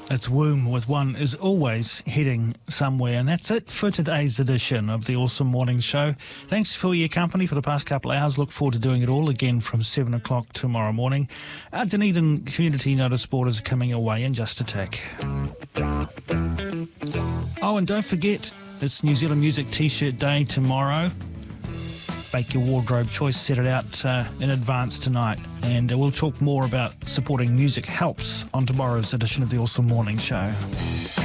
It's Womb with One is always heading somewhere. And that's it for today's edition of the Awesome Morning Show. Thanks for your company for the past couple of hours. Look forward to doing it all again from 7 o'clock tomorrow morning. Our Dunedin Community Notice Board is coming away in just a tick. Oh, and don't forget, it's New Zealand Music T-shirt Day tomorrow. Make your wardrobe choice, set it out in advance tonight. And we'll talk more about supporting Music Helps on tomorrow's edition of the Awesome Morning Show.